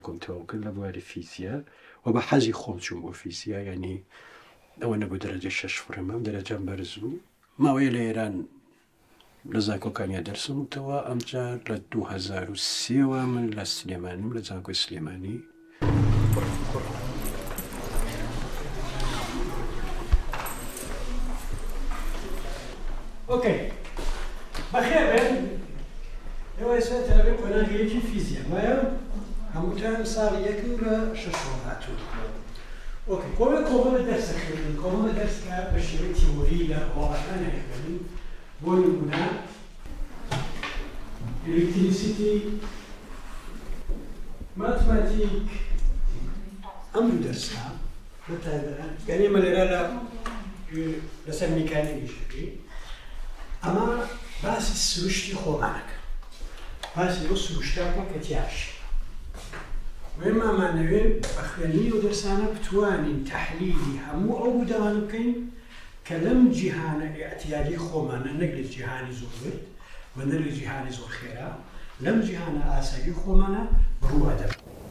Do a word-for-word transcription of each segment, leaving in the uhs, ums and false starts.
كنتەوە کرد لە بواری فیزیا و بە حەزی خۆم چوم بۆ فیزیا، ینی ئەوە نەبوو دەرەجە شەش فڕێمەم دەرەجەم بەرز بوو. ماوەیە لە ئێران لە زانکۆکانیا دەرسم وتەوە. ئەمجار لە دوو هەزار و سێوە من لە سلێمانیم لە زانکۆی سلێمانی اوكي بخير بين ئێوە ئێستا تەلەبێ قۆناغیەکی فیزیا وایە هەمووتان ساڵی یەک لە شەش ڕۆژ هاتوون. اوكي کۆمە کۆمەڵە دەرسە خوێندن، کۆمەڵە دەرسکە بە شێوەی تیۆری لە هۆڵەکان هەیەکردن. بۆ نمونە ئێلکتریسیتی، ماتماتیک، ئەم دوو دەرسە بەتایبەت یعنی ئێمە لێرە لە لەسەر میکانیکی شەکری ئەمە باسی سروشتی خۆمانەکە، باسی ئەو سروشتاکە کە تیاش وێمە ئەمانەوێت بە خوێندنی ئەو دەرسانە بتوانین تەحلیلی هەموو ئەو بوودەوانە بکەین کە لەم جیهانە ئەعتیادی خۆمانە، نەک لە جیهانی زۆر ورد و نەک لە جیهانی زۆر خێرا، لەم جیهانە ئاسایی خۆمانە ڕوئەدە.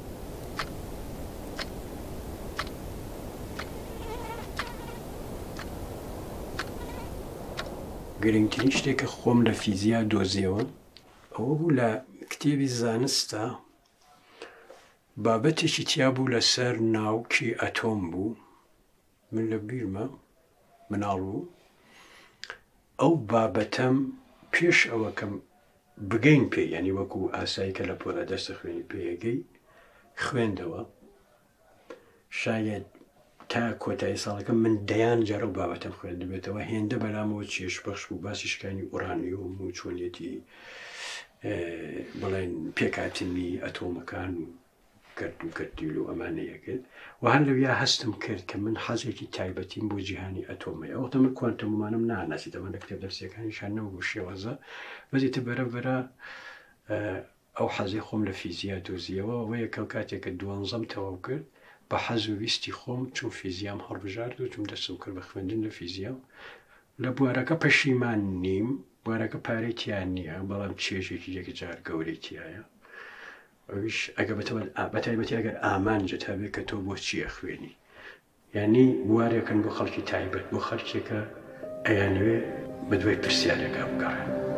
گرنگترین شتێکە خۆم لە فیزیا دۆزیەوە ئەوە بوو لە کتێبی زانستە بابەتێکی تیا بوو لەسەر ناوکی ئەتۆم بوو. من لە بیرمە مناڵ بوو ئەو بابەتەم پێش ئەوە کەم بگەین پێ، ینی وەکو ئاسایی کە لە پۆلە دەستە خوێنی پێیەگەی خوێندەوە. شاید تا کۆتایی ساڵەکە من دەیان جارە و بابەتەم خوێندبێتەوە. هێندە بەلامەوە چێش بەخش بوو، باسی شکانی ئورانیۆم و چۆنیەتی بڵێن پێکاتنی ئەتۆمەکان و گرد و گردیل و ئەمانەیە کرد و هەر لەویا هەستم کرد کە من حەزێکی تایبەتیم بۆ جیهانی ئەتۆمەیە. ئەوەتە من کوانتەممانم ناناسی، دەمە لە کتێب دەرسیەکانیشان نەبوو شێوەزە بەزیتە بەرەبەرە ئەو حەزی خۆم لە فیزیا دۆزیەوە. ئەوەیە کە کاتێککە دوانزەم تەواو کرد بە حەز و ویستی خۆم چوو فیزیام هەڵبژارد و چوم دەستم کرد بە خوێندن لە فیزیا. لە بوارەکە پەشیمان نیم، بوارەکە پارەی تیان نییە، بەڵام چێژێکی یەکجار گەورەی تایە. ئەویش ئەگە بەتایبەتی ئەگەر ئامانجت هەبێت کە تۆ بۆ چییە خوێنی، یعنی بوارێکن بۆ خەڵکی تایبەت، بۆ خەڵکێکە ئەیانوێ بە دوای پرسیارێکە بگەڕێن.